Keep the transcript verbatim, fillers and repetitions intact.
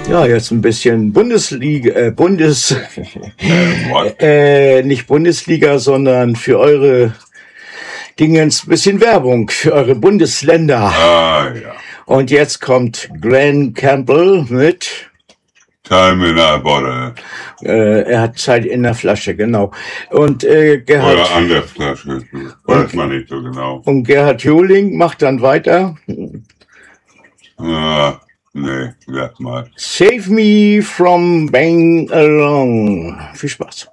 Ja, jetzt ein bisschen Bundesliga, äh, Bundes, äh, nicht Bundesliga, sondern für eure Dingens ein bisschen Werbung für eure Bundesländer. Ah, ja. Und jetzt kommt Glenn Campbell mit Time in a Bottle. Äh, er hat Zeit in der Flasche, genau. Und äh, Gerhard, Oder an der Flasche, weiß man nicht so genau. Und Gerhard Joling macht dann weiter. Ah, nee, lass mal. Save me from being alone. Viel Spaß.